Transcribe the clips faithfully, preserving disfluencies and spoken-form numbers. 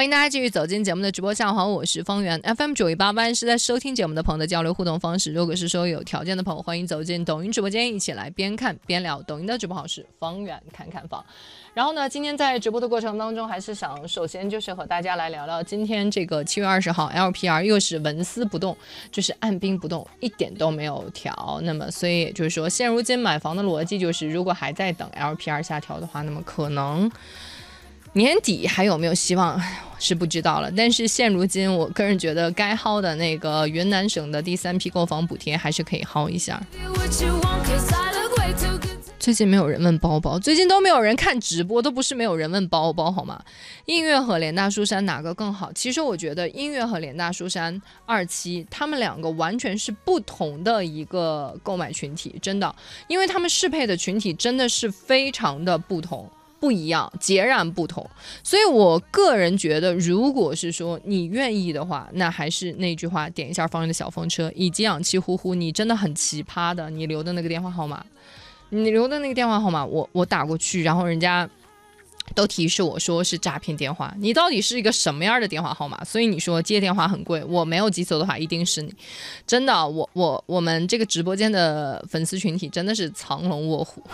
欢迎大家继续走进节目的直播下方，我是方圆 F M 九一八八是在收听节目的朋友的交流互动方式。如果是说有条件的朋友，欢迎走进抖音直播间，一起来边看边聊。抖音的直播号是方圆看看房。然后呢，今天在直播的过程当中，还是想首先就是和大家来聊聊今天这个七月二十号 L P R 又是纹丝不动，就是按兵不动，一点都没有调。那么所以也就是说，现如今买房的逻辑就是，如果还在等 L P R 下调的话，那么可能年底还有没有希望是不知道了，但是现如今我个人觉得该薅的那个云南省的第三批购房补贴还是可以薅一下。最近没有人问包包，最近都没有人看直播，都不是没有人问包包好吗？音乐和联大书山哪个更好？其实我觉得音乐和联大书山二期他们两个完全是不同的一个购买群体，真的，因为他们适配的群体真的是非常的不同不一样，截然不同。所以我个人觉得，如果是说你愿意的话，那还是那句话，点一下方圆的小风车，以及氧气呼呼，你真的很奇葩的，你留的那个电话号码，你留的那个电话号码，我我打过去，然后人家都提示我说是诈骗电话，你到底是一个什么样的电话号码？所以你说接电话很贵，我没有记错的话，一定是你。真的，我我我们这个直播间的粉丝群体真的是藏龙卧虎，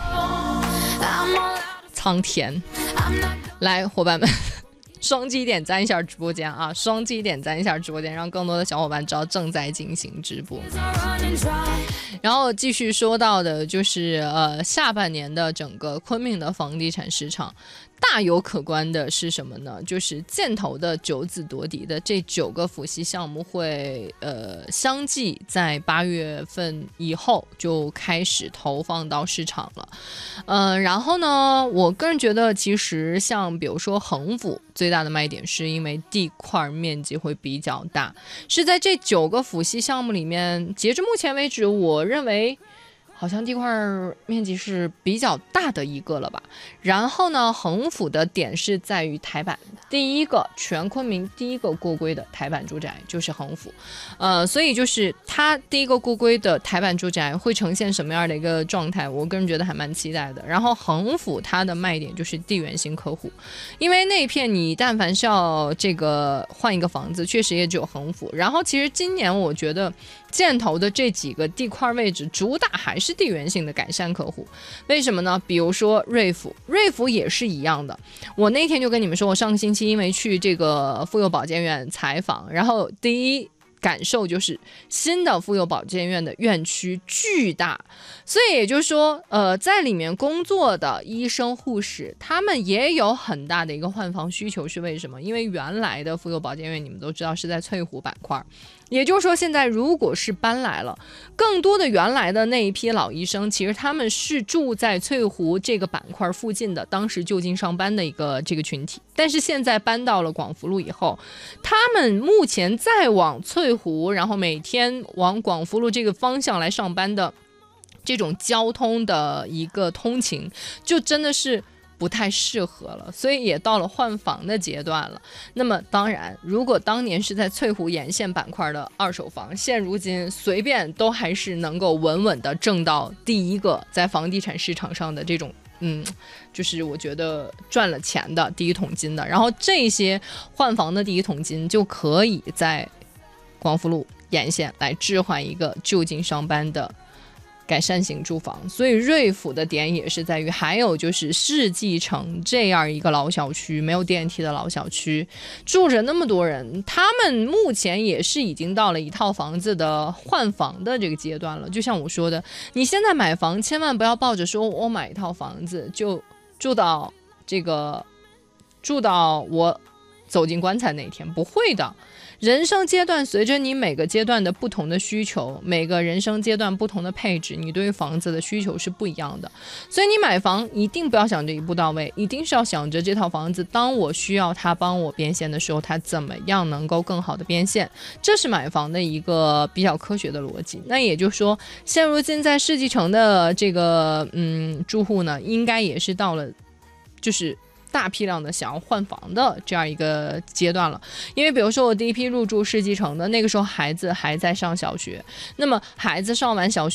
苍天。来，伙伴们。双击点赞一下直播间啊！双击点赞一下直播间，让更多的小伙伴知道正在进行直播。然后继续说到的就是呃下半年的整个昆明的房地产市场，大有可观的是什么呢？就是箭头的九子夺嫡的这九个辅系项目会呃相继在八月份以后就开始投放到市场了。呃，然后呢，我个人觉得其实像比如说恒府最大的卖点是因为地块面积会比较大，是在这九个辅系项目里面，截至目前为止，我认为好像地块面积是比较大的一个了吧。然后呢，恒府的点是在于台版，第一个全昆明第一个过规的台版住宅就是恒府，呃，所以就是它第一个过规的台版住宅会呈现什么样的一个状态，我个人觉得还蛮期待的。然后恒府它的卖点就是地缘性客户，因为那一片你但凡是要这个换一个房子，确实也只有恒府。然后其实今年我觉得箭头的这几个地块位置主打还是地缘性的改善客户，为什么呢？比如说瑞府，瑞府也是一样的。我那天就跟你们说，我上个星期因为去这个妇幼保健院采访，然后第一感受就是新的妇幼保健院的院区巨大，所以也就是说呃，在里面工作的医生护士他们也有很大的一个换房需求，是为什么？因为原来的妇幼保健院你们都知道是在翠湖板块，也就是说现在如果是搬来了更多的原来的那一批老医生，其实他们是住在翠湖这个板块附近的，当时就近上班的一个这个群体，但是现在搬到了广福路以后，他们目前再往翠湖，然后每天往广福路这个方向来上班的这种交通的一个通勤就真的是不太适合了，所以也到了换房的阶段了。那么当然，如果当年是在翠湖沿线板块的二手房，现如今随便都还是能够稳稳的挣到第一个在房地产市场上的这种嗯，就是我觉得赚了钱的第一桶金的。然后这些换房的第一桶金就可以在广福路沿线来置换一个就近上班的改善型住房。所以瑞府的点也是在于，还有就是世纪城这样一个老小区，没有电梯的老小区，住着那么多人，他们目前也是已经到了一套房子的换房的这个阶段了。就像我说的，你现在买房千万不要抱着说我买一套房子就住到这个住到我走进棺材那一天，不会的。人生阶段随着你每个阶段的不同的需求，每个人生阶段不同的配置，你对于房子的需求是不一样的。所以你买房一定不要想着一步到位，一定是要想着这套房子当我需要它帮我变现的时候，它怎么样能够更好的变现，这是买房的一个比较科学的逻辑。那也就是说，现如今在世纪城的这个嗯住户呢，应该也是到了就是大批量的想要换房的这样一个阶段了。因为比如说我第一批入住世纪城的那个时候孩子还在上小学，那么孩子上完小学